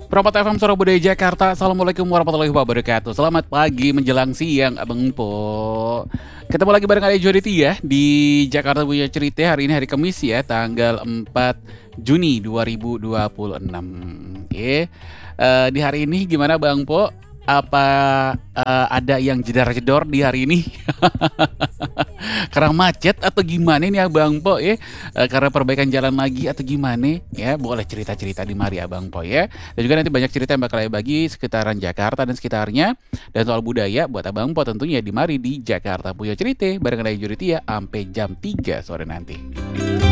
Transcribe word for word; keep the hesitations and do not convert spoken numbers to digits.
Promo T F M Suara Budaya Jakarta. Assalamualaikum warahmatullahi wabarakatuh. Selamat pagi menjelang siang Abang Po. Ketemu lagi bareng Ade Joditi ya di Jakarta Punya Cerita. Hari ini hari Kamis ya, tanggal empat Juni dua ribu dua puluh enam. Oke. Eh, di hari ini gimana Bang Po? Apa eh, ada yang jedar-jedor di hari ini? Karena macet atau gimana nih Abang Po ya? Eh, karena perbaikan jalan lagi atau gimana? Ya, boleh cerita-cerita di mari Abang Po ya. Dan juga nanti banyak cerita yang bakal saya bagi sekitaran Jakarta dan sekitarnya. Dan soal budaya buat Abang Po tentunya di mari di Jakarta Punya Cerita. Bareng dengan Judith ya sampai jam tiga sore nanti.